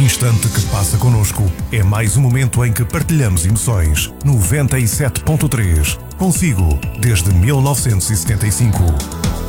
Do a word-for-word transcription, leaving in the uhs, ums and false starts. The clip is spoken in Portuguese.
instante que passa connosco é mais um momento em que partilhamos emoções. noventa e sete ponto três. Consigo, desde mil novecentos e setenta e cinco.